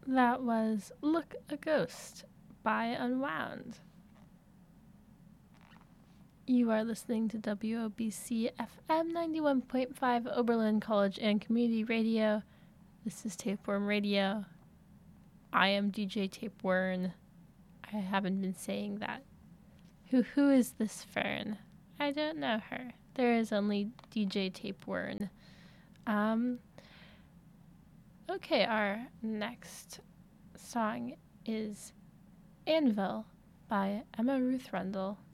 That was Look a Ghost by Unwound. You are listening to WOBC FM 91.5 Oberlin College and Community Radio. This is Tapeworm Radio. I am DJ Tapeworm. I haven't been saying that. Who is this Fern? I don't know her. There is only DJ Tapeworm. Okay, our next song is Anvil by Emma Ruth Rundle.